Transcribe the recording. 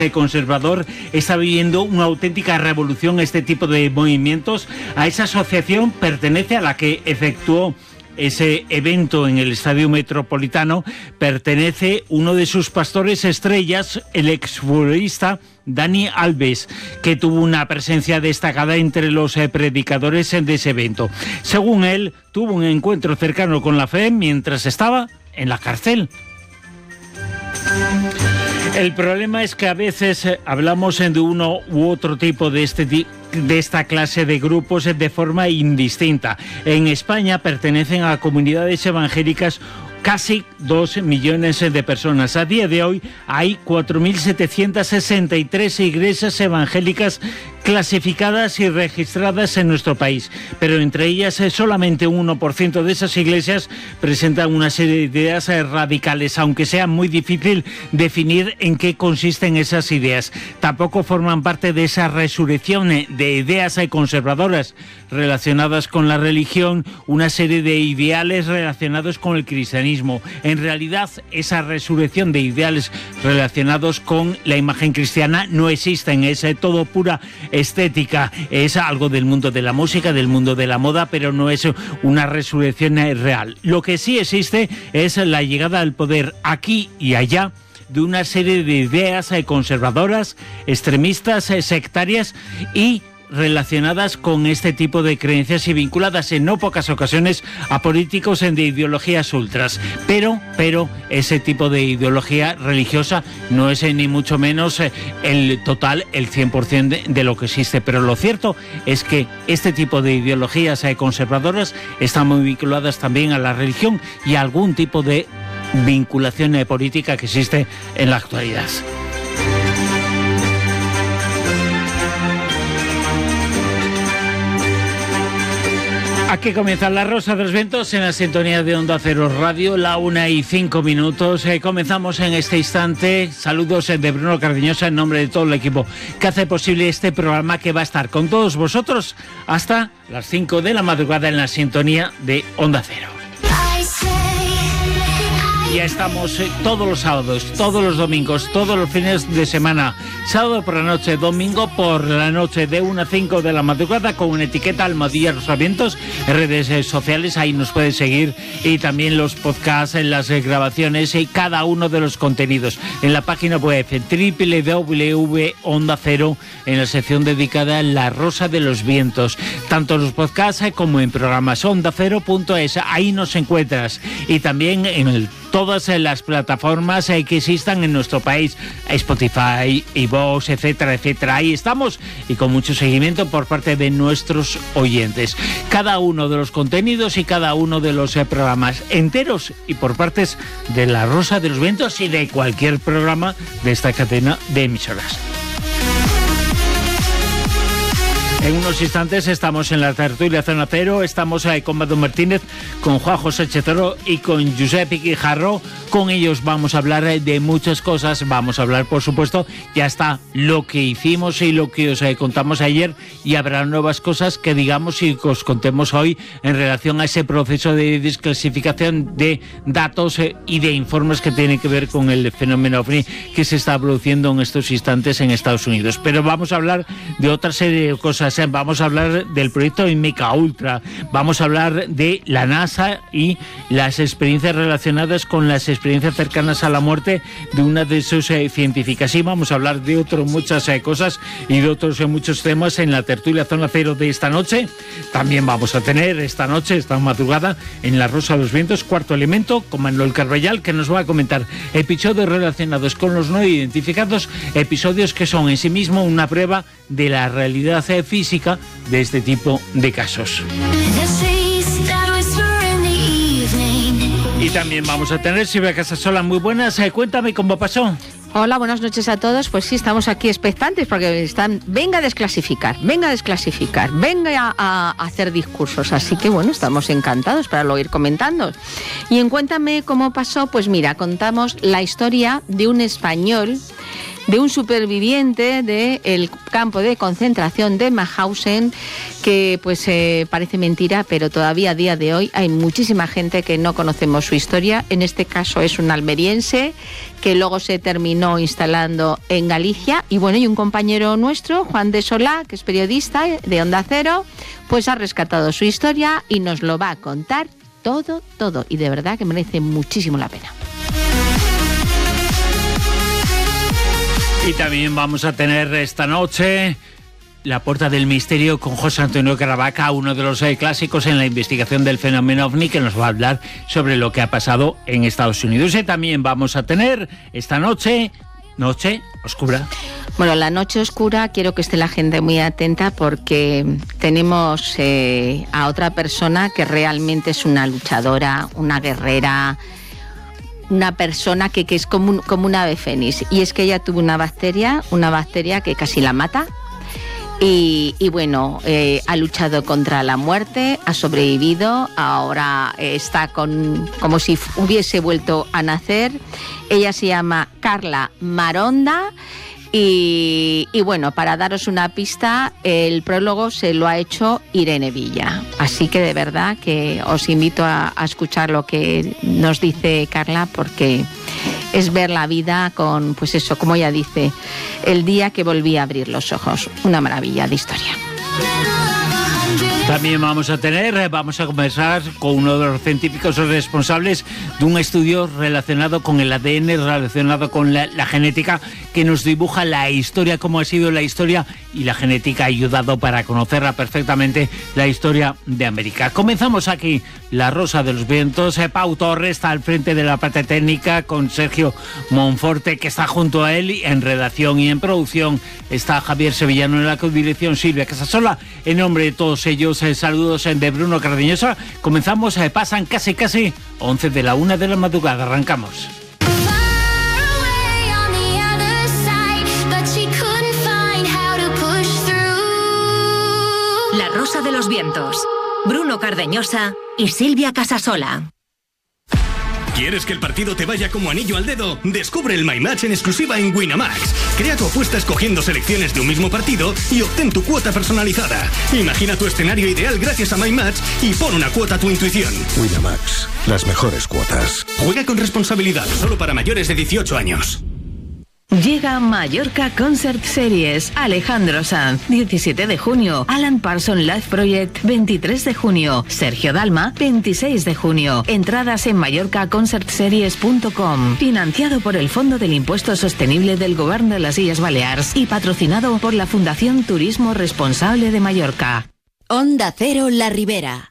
conservador está viviendo una auténtica revolución este tipo de movimientos. A esa asociación pertenece, a la que efectuó ese evento en el Estadio Metropolitano, pertenece uno de sus pastores estrellas, el exfutbolista Dani Alves, que tuvo una presencia destacada entre los predicadores de ese evento. Según él, tuvo un encuentro cercano con la fe mientras estaba en la cárcel. El problema es que a veces hablamos de uno u otro tipo de esta clase de grupos de forma indistinta. En España pertenecen a comunidades evangélicas casi 2 millones de personas. A día de hoy hay 4.763 iglesias evangélicas clasificadas y registradas en nuestro país, pero entre ellas solamente un 1% de esas iglesias presentan una serie de ideas radicales, aunque sea muy difícil definir en qué consisten esas ideas. Tampoco forman parte de esa resurrección de ideas conservadoras relacionadas con la religión, una serie de ideales relacionados con el cristianismo. En realidad, esa resurrección de ideales relacionados con la imagen cristiana no existen, es todo pura estética, es algo del mundo de la música, del mundo de la moda, pero no es una resurrección real. Lo que sí existe es la llegada al poder aquí y allá de una serie de ideas conservadoras, extremistas, sectarias y relacionadas con este tipo de creencias y vinculadas en no pocas ocasiones a políticos de ideologías ultras. Pero ese tipo de ideología religiosa no es ni mucho menos el total, el 100% de lo que existe. Pero lo cierto es que este tipo de ideologías conservadoras están muy vinculadas también a la religión y a algún tipo de vinculación política que existe en la actualidad. Aquí comienza La Rosa de los Vientos en la sintonía de Onda Cero Radio, la 1:05. Comenzamos en este instante. Saludos de Bruno Cardeñosa en nombre de todo el equipo que hace posible este programa, que va a estar con todos vosotros hasta las 5 de la madrugada en la sintonía de Onda Cero. Ya estamos todos los sábados, todos los domingos, todos los fines de semana, sábado por la noche, domingo por la noche, de 1 a 5 de la madrugada, con una etiqueta Almohadilla Los Vientos en redes sociales. Ahí nos pueden seguir, y también los podcasts, en las grabaciones y cada uno de los contenidos en la página web www.ondacero, en la sección dedicada a La Rosa de los Vientos, tanto en los podcasts como en programas. ondacero.es, ahí nos encuentras, y también en todas las plataformas que existan en nuestro país, Spotify, iVoox, etcétera, etcétera. Ahí estamos, y con mucho seguimiento por parte de nuestros oyentes. Cada uno de los contenidos y cada uno de los programas enteros y por partes de La Rosa de los Vientos y de cualquier programa de esta cadena de emisoras. En unos instantes estamos en la tertulia Zona Cero. Estamos con Mado Martínez, con Juan José Chetoro y con Josep Guijarro. Con ellos vamos a hablar de muchas cosas. Vamos a hablar, por supuesto, ya está lo que hicimos y lo que os contamos ayer, y habrá nuevas cosas que digamos y que os contemos hoy en relación a ese proceso de desclasificación de datos y de informes que tienen que ver con el fenómeno OVNI que se está produciendo en estos instantes en Estados Unidos. Pero vamos a hablar de otra serie de cosas. Vamos a hablar del proyecto Meca Ultra, vamos a hablar de la NASA y las experiencias relacionadas con las experiencias cercanas a la muerte de una de sus científicas. Y vamos a hablar de muchas cosas y de otros muchos temas en la tertulia Zona Cero de esta noche. También vamos a tener esta noche, esta madrugada, en La Rosa de los Vientos, Cuarto Elemento, con Manuel Carballal, que nos va a comentar episodios relacionados con los no identificados, episodios que son en sí mismo una prueba de la realidad física de este tipo de casos. Y también vamos a tener Silvia Casasola. Muy buenas, cuéntame cómo pasó. Hola, buenas noches a todos. Pues sí, estamos aquí expectantes porque venga a desclasificar, venga a hacer discursos. Así que bueno, estamos encantados para luego ir comentando. Y en Cuéntame cómo pasó, pues mira, contamos la historia de un español de un superviviente del campo de concentración de Mauthausen, que pues parece mentira, pero todavía a día de hoy hay muchísima gente que no conocemos su historia. En este caso es un almeriense que luego se terminó instalando en Galicia, y bueno, y un compañero nuestro, Juan de Solá, que es periodista de Onda Cero, pues ha rescatado su historia y nos lo va a contar todo, y de verdad que merece muchísimo la pena. Y también vamos a tener esta noche La Puerta del Misterio con José Antonio Caravaca, uno de los clásicos en la investigación del fenómeno OVNI, que nos va a hablar sobre lo que ha pasado en Estados Unidos. Y también vamos a tener esta noche oscura. Bueno, la noche oscura, quiero que esté la gente muy atenta, porque tenemos a otra persona que realmente es una luchadora, una guerrera, una persona que es como un ave fénix. Y es que ella tuvo una bacteria que casi la mata. Y bueno, ha luchado contra la muerte, ha sobrevivido, ahora está como si hubiese vuelto a nacer. Ella se llama Carla Maronda. Y bueno, para daros una pista, el prólogo se lo ha hecho Irene Villa. Así que de verdad que os invito a escuchar lo que nos dice Carla, porque es ver la vida con, pues eso, como ella dice, el día que volví a abrir los ojos. Una maravilla de historia. También vamos a conversar con uno de los científicos responsables de un estudio relacionado con el ADN, relacionado con la genética, que nos dibuja la historia, cómo ha sido la historia, y la genética ha ayudado para conocerla perfectamente, la historia de América. Comenzamos aquí La Rosa de los Vientos. Pau Torres está al frente de la parte técnica, con Sergio Monforte, que está junto a él, y en redacción y en producción está Javier Sevillano, en la codirección Silvia Casasola. En nombre de todos ellos, saludos de Bruno Cardeñosa. Comenzamos, pasan casi 11 de la 1 de la madrugada. Arrancamos. La Rosa de los Vientos. Bruno Cardeñosa y Silvia Casasola. ¿Quieres que el partido te vaya como anillo al dedo? Descubre el My Match en exclusiva en Winamax. Crea tu apuesta escogiendo selecciones de un mismo partido y obtén tu cuota personalizada. Imagina tu escenario ideal gracias a My Match y pon una cuota a tu intuición. Winamax, las mejores cuotas. Juega con responsabilidad, solo para mayores de 18 años. Llega Mallorca Concert Series. Alejandro Sanz, 17 de junio. Alan Parsons Live Project, 23 de junio. Sergio Dalma, 26 de junio. Entradas en mallorcaconcertseries.com. Financiado por el Fondo del Impuesto Sostenible del Gobierno de las Illes Balears y patrocinado por la Fundación Turismo Responsable de Mallorca. Onda Cero La Ribera.